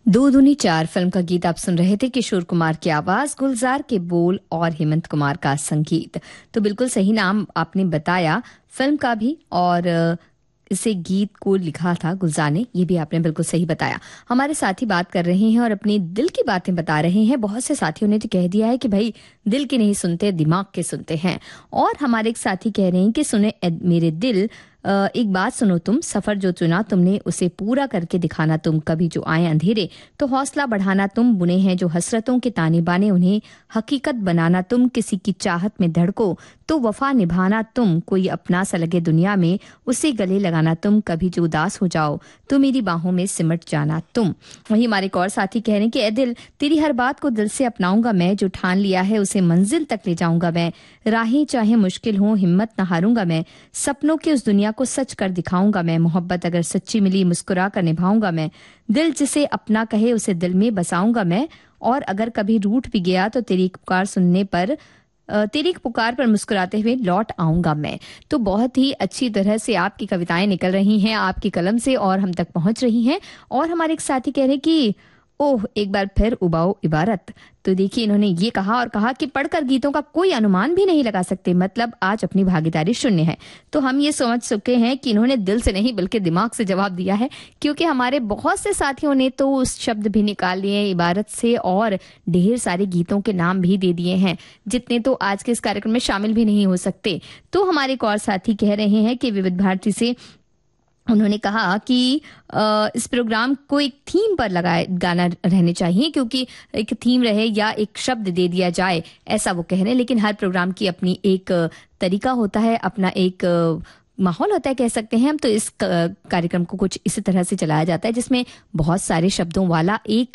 दो दूनी चार फिल्म का गीत आप सुन रहे थे। किशोर कुमार की आवाज, गुलजार के बोल और हेमंत कुमार का संगीत। तो बिल्कुल सही नाम आपने बताया फिल्म का भी, और इसे गीत को लिखा था गुलजार ने, ये भी आपने बिल्कुल सही बताया। हमारे साथी बात कर रहे हैं और अपनी दिल की बातें बता रहे हैं। बहुत से साथियों ने तो कह दिया है कि भाई दिल के नहीं सुनते, दिमाग के सुनते हैं। और हमारे एक साथी कह रहे हैं कि सुने मेरे दिल, एक बात सुनो तुम, सफर जो चुना तुमने उसे पूरा करके दिखाना तुम, कभी जो आए अंधेरे तो हौसला बढ़ाना तुम, बुने हैं जो हसरतों के ताने बाने उन्हें हकीकत बनाना तुम, किसी की चाहत में धड़को तो वफा निभाना तुम, कोई अपना सा लगे दुनिया में उसे गले लगाना तुम, कभी जो उदास हो जाओ तो मेरी बाहों में सिमट जाना तुम। वहीं हमारे एक और साथी कह रहे हैं कि ए दिल, तेरी हर बात को दिल से अपनाऊंगा मैं, जो ठान लिया है उसे मंजिल तक ले जाऊंगा मैं, राहें चाहे मुश्किल हो हिम्मत न हारूंगा मैं, सपनों की उस दुनिया को सच कर दिखाऊंगा मैं, मोहब्बत अगर सच्ची मिली मुस्कुरा कर निभाऊंगा मैं, दिल जिसे अपना कहे उसे दिल में बसाऊंगा मैं, और अगर कभी रूठ भी गया तो तेरी पुकार सुनने पर, तेरी पुकार पर मुस्कुराते हुए लौट आऊंगा मैं। तो बहुत ही अच्छी तरह से आपकी कविताएं निकल रही हैं आपकी कलम से और हम तक पहुंच रही हैं। और हमारे एक साथी कह रहे हैं कि ओह एक बार फिर उबाओ इबारत। तो देखिए इन्होंने ये कहा और कहा कि पढ़कर गीतों का कोई अनुमान भी नहीं लगा सकते, मतलब आज अपनी भागीदारी शून्य है। तो हम ये समझ चुके हैं कि इन्होंने दिल से नहीं बल्कि दिमाग से जवाब दिया है, क्योंकि हमारे बहुत से साथियों ने तो उस शब्द भी निकाल लिए इबारत से और ढेर सारे गीतों के नाम भी दे दिए हैं, जितने तो आज के इस कार्यक्रम में शामिल भी नहीं हो सकते। तो हमारे एक और साथी कह रहे हैं कि विविध भारती से उन्होंने कहा कि इस प्रोग्राम को एक थीम पर लगाए गाना रहने चाहिए, क्योंकि एक थीम रहे या एक शब्द दे दिया जाए ऐसा वो कह रहे हैं। लेकिन हर प्रोग्राम की अपनी एक तरीका होता है, अपना एक माहौल होता है कह सकते हैं हम। तो इस कार्यक्रम को कुछ इसी तरह से चलाया जाता है जिसमें बहुत सारे शब्दों वाला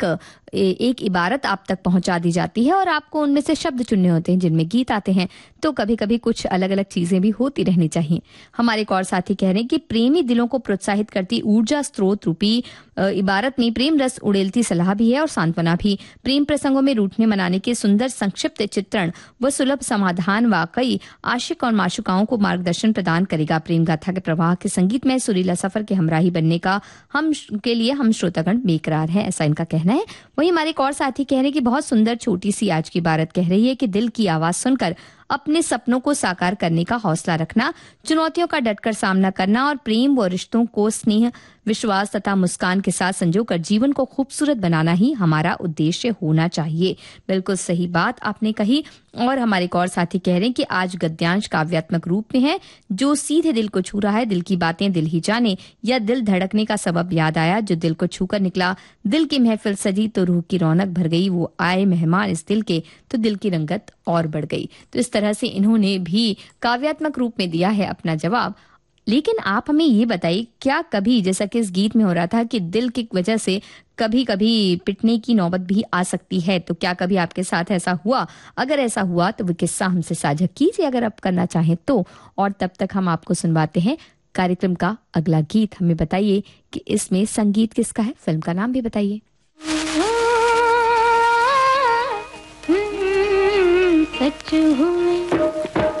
एक इबारत आप तक पहुंचा दी जाती है और आपको उनमें से शब्द चुनने होते हैं जिनमें गीत आते हैं। तो कभी कभी कुछ अलग अलग चीजें भी होती रहनी चाहिए। हमारे एक और साथी कह रहे हैं कि प्रेमी दिलों को प्रोत्साहित करती ऊर्जा स्रोत रूपी इबारत में प्रेम रस उड़ेलती सलाह भी है और सांत्वना भी। प्रेम प्रसंगों में रूठने मनाने के सुंदर संक्षिप्त चित्रण व सुलभ समाधान वाकई आशिक और माशुकाओं को मार्गदर्शन प्रदान करेगा। प्रेम गाथा के प्रवाह के संगीत में सुरीला सफर के हमराही बनने का हम श्रोतागण बेकरार है, ऐसा इनका कहना है। वहीं हमारे एक और साथी कह रहे हैं कि बहुत सुंदर छोटी सी आज की इबारत कह रही है कि दिल की आवाज सुनकर अपने सपनों को साकार करने का हौसला रखना, चुनौतियों का डटकर सामना करना और प्रेम व रिश्तों को स्नेह विश्वास तथा मुस्कान के साथ संजोकर जीवन को खूबसूरत बनाना ही हमारा उद्देश्य होना चाहिए। बिल्कुल सही बात आपने कही। और हमारे एक और साथी कह रहे हैं कि आज गद्यांश काव्यात्मक रूप में है, जो सीधे दिल को छू रहा है, दिल की बातें दिल ही जाने, या दिल धड़कने का सबब याद आया, जो दिल को छूकर निकला, दिल की महफिल सजी तो रूह की रौनक भर गई, वो आए मेहमान इस दिल के तो दिल की रंगत और बढ़ गई। तो इस तरह से इन्होंने भी काव्यात्मक रूप में दिया है अपना जवाब। लेकिन आप हमें ये बताइए, क्या कभी जैसा कि इस गीत में हो रहा था कि दिल की वजह से कभी कभी पिटने की नौबत भी आ सकती है, तो क्या कभी आपके साथ ऐसा हुआ? अगर ऐसा हुआ तो वो किस्सा हमसे साझा कीजिए अगर आप करना चाहें तो। और तब तक हम आपको सुनवाते हैं कार्यक्रम का अगला गीत। हमें बताइए कि इसमें संगीत किसका है, फिल्म का नाम भी बताइए। सच हो